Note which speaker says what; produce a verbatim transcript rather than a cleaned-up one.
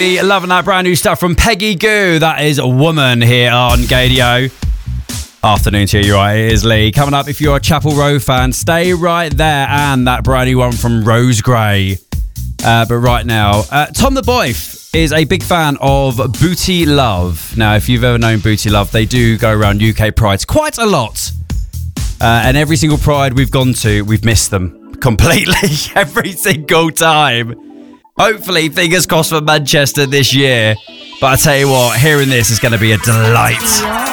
Speaker 1: Loving that brand new stuff from Peggy Gou. That is a woman here on Gadio. Afternoon to you, you're right, it is Lee. Coming up, if you're a Chapel Row fan, stay right there. And that brand new one from Rose Gray. Uh, but right now, uh, Tom the Boyf is a big fan of Booty Love. Now, if you've ever known Booty Love, they do go around U K Prides quite a lot. Uh, and every single Pride we've gone to, we've missed them completely every single time. Hopefully, fingers crossed for Manchester this year. But I tell you what, hearing this is going to be a delight.